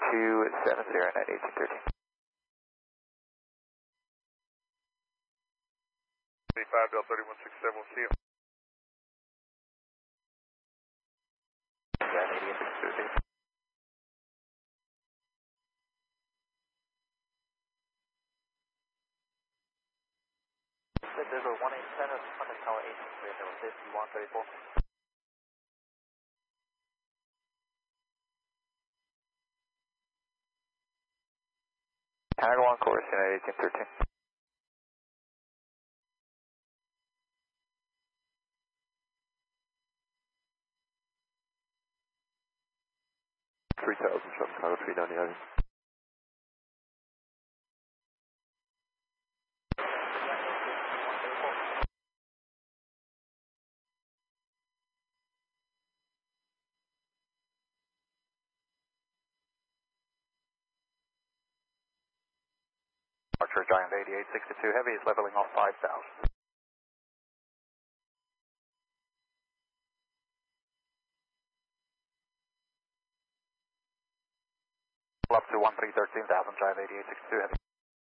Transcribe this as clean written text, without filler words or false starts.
9270 at 1813. 5 Delta 3167, we'll see you. Yeah, 88 There's a 1810 of London Tower 18, there was 5134. Tag 1 course, United 1813. From Tower 399. Archer Giant 8862 Heavy is leveling off 5000. Up to 1313,000, Giant 8862 Heavy.